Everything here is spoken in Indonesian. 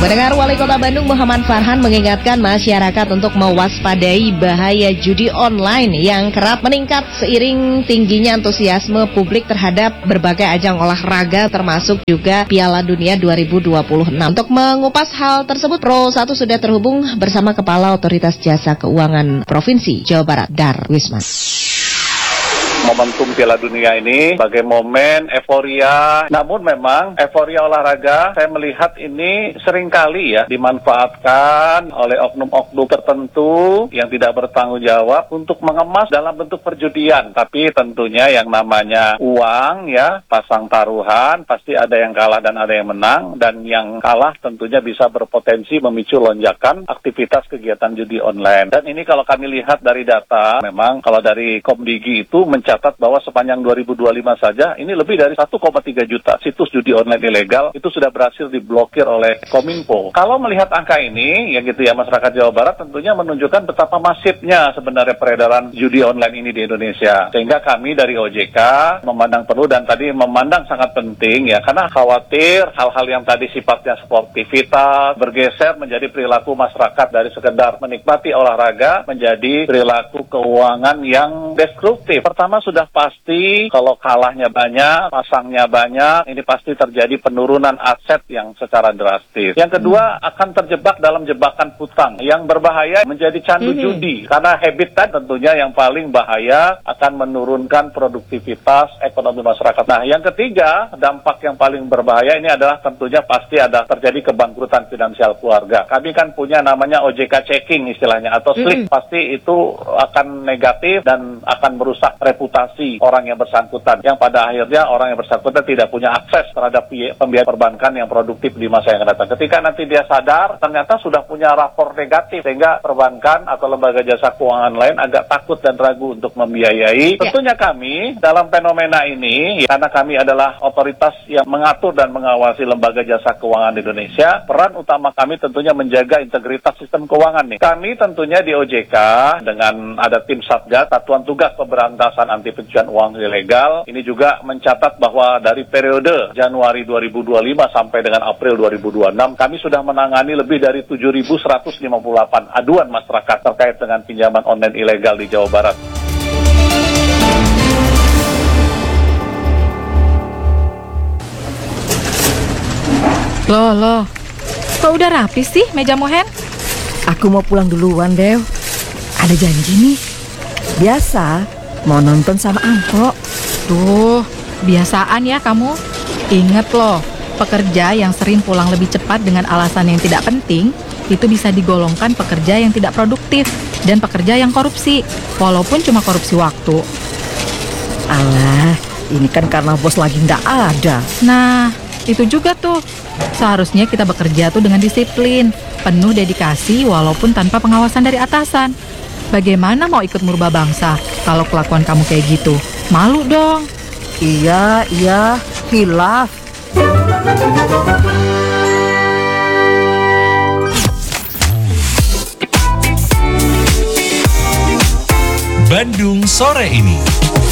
Pendengar, Wali Kota Bandung Muhammad Farhan mengingatkan masyarakat untuk mewaspadai bahaya judi online yang kerap meningkat seiring tingginya antusiasme publik terhadap berbagai ajang olahraga termasuk juga Piala Dunia 2026. Untuk mengupas hal tersebut, Pro 1 sudah terhubung bersama Kepala Otoritas Jasa Keuangan Provinsi Jawa Barat, Darwisman. Momentum Piala Dunia ini sebagai momen euforia, namun memang euforia olahraga saya melihat ini seringkali ya dimanfaatkan oleh oknum-oknum tertentu yang tidak bertanggung jawab untuk mengemas dalam bentuk perjudian. Tapi tentunya yang namanya uang ya, pasang taruhan, pasti ada yang kalah dan ada yang menang, dan yang kalah tentunya bisa berpotensi memicu lonjakan aktivitas kegiatan judi online. Dan ini kalau kami lihat dari data, memang kalau dari Komdigi itu mencatat bahwa sepanjang 2025 saja ini lebih dari 1,3 juta situs judi online ilegal itu sudah berhasil diblokir oleh Kominfo. Kalau melihat angka ini, ya gitu ya, masyarakat Jawa Barat tentunya menunjukkan betapa masifnya sebenarnya peredaran judi online ini di Indonesia. Sehingga kami dari OJK memandang perlu dan tadi memandang sangat penting ya, karena khawatir hal-hal yang tadi sifatnya sportivitas bergeser menjadi perilaku masyarakat dari sekedar menikmati olahraga menjadi perilaku keuangan yang destruktif. Pertama, sudah pasti kalau kalahnya banyak, pasangnya banyak, ini pasti terjadi penurunan aset yang secara drastis. Yang kedua, akan terjebak dalam jebakan hutang yang berbahaya menjadi candu judi. Karena habit tentunya yang paling bahaya akan menurunkan produktivitas ekonomi masyarakat. Nah, yang ketiga, dampak yang paling berbahaya ini adalah tentunya pasti ada terjadi kebangkrutan finansial keluarga. Kami kan punya namanya OJK checking istilahnya, atau slip. Pasti itu akan negatif dan akan merusak reputasi orang yang bersangkutan, yang pada akhirnya orang yang bersangkutan tidak punya akses terhadap pembiayaan perbankan yang produktif di masa yang akan datang. Ketika nanti dia sadar ternyata sudah punya rapor negatif, sehingga perbankan atau lembaga jasa keuangan lain agak takut dan ragu untuk membiayai. Tentunya kami dalam fenomena ini, karena kami adalah otoritas yang mengatur dan mengawasi lembaga jasa keuangan di Indonesia, peran utama kami tentunya menjaga integritas sistem keuangan nih. Kami tentunya di OJK dengan ada tim Satgas, Satuan Tugas Pemberantasan Anti Pencucian Uang Ilegal, ini juga mencatat bahwa dari periode Januari 2025 sampai dengan April 2026, kami sudah menangani lebih dari 7.158 aduan masyarakat terkait dengan pinjaman online ilegal di Jawa Barat. Loh, kok udah rapi sih meja Mohen? Aku mau pulang duluan, Dew. Ada janji nih. Biasa, mau nonton sama Angko. Tuh, biasaan ya kamu. Ingat loh, pekerja yang sering pulang lebih cepat dengan alasan yang tidak penting, itu bisa digolongkan pekerja yang tidak produktif dan pekerja yang korupsi, walaupun cuma korupsi waktu. Alah, ini kan karena bos lagi nggak ada. Nah, itu juga tuh. Seharusnya kita bekerja tuh dengan disiplin, penuh dedikasi walaupun tanpa pengawasan dari atasan. Bagaimana mau ikut merubah bangsa kalau kelakuan kamu kayak gitu? Malu dong. Iya, hilaf. Bandung sore ini.